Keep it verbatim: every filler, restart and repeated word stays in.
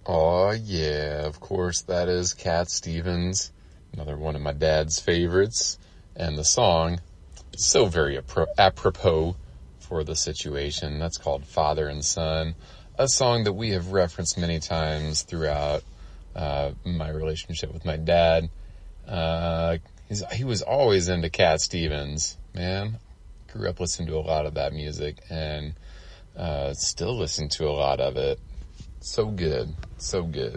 Oh yeah, of course that is Cat Stevens, another one of my dad's favorites, and the song is so very apro- apropos for the situation. That's called Father and Son, a song that we have referenced many times throughout uh, my relationship with my dad. Uh, he's, he was always into Cat Stevens, man. Grew up listening to a lot of that music and uh, still listen to a lot of it. So good. So good.